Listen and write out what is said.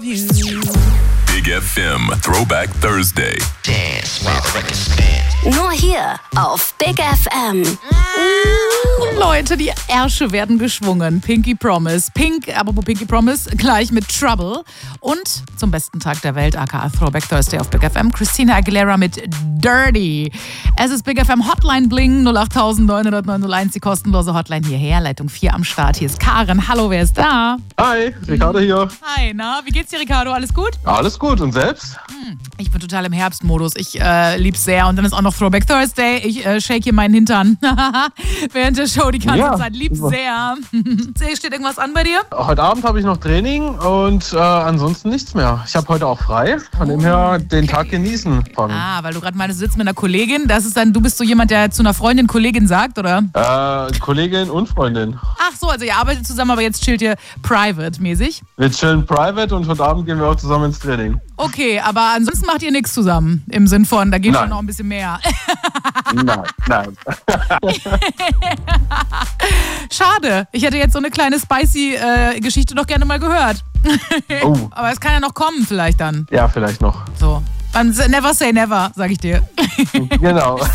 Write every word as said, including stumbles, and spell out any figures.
Big F M Throwback Thursday. Dance while the record spins. Nur hier auf Big F M. Leute, die Ärsche werden geschwungen. Pinky Promise. Pink, apropos Pinky Promise, gleich mit Trouble. Und zum besten Tag der Welt, aka Throwback Thursday auf Big F M, Christina Aguilera mit Dirty. Es ist Big F M Hotline Bling null acht neun null neun null eins, die kostenlose Hotline hierher. Leitung vier am Start. Hier ist Karen. Hallo, wer ist da? Hi, Ricardo hier. Hi, na, wie geht's dir, Ricardo? Alles gut? Alles gut, und selbst? Ich bin total im Herbstmodus. Ich äh, lieb's sehr. Und dann ist auch noch Throwback Thursday. Ich äh, shake hier meinen Hintern während der Show die ganze Ja, Zeit. Lieb's super. sehr. Steht irgendwas an bei dir? Heute Abend habe ich noch Training und äh, ansonsten nichts mehr. Ich habe heute auch frei, von dem her den Tag genießen. Von, Ah, weil du gerade meinst, du sitzt mit einer Kollegin. Das ist dann, du bist so jemand, der zu einer Freundin Kollegin sagt, oder? äh, Kollegin und Freundin. Ach so, also ihr arbeitet zusammen, aber jetzt chillt ihr private-mäßig. Wir chillen private und heute Abend gehen wir auch zusammen ins Training. Okay, aber ansonsten macht ihr nichts zusammen. Im Sinn von, da geht Nein. schon noch ein bisschen mehr. Nein, nein. Schade. Ich hätte jetzt so eine kleine spicy äh, Geschichte doch gerne mal gehört. Oh, Aber es kann ja noch kommen vielleicht dann. ja, vielleicht noch. So. Never say never, sag ich dir. Genau.